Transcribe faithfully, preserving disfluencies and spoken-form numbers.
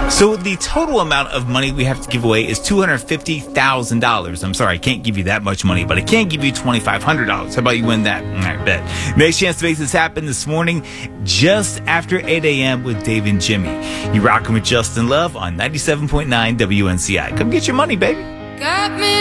So the total amount of money we have to give away is two hundred fifty thousand dollars. I'm sorry, I can't give you that much money, but I can give you twenty-five hundred dollars. How about you win that? I bet. Next chance to make this happen this morning, just after eight a.m. with Dave and Jimmy. You rocking with Justin Love on ninety-seven point nine W N C I. Come get your money, baby. Got me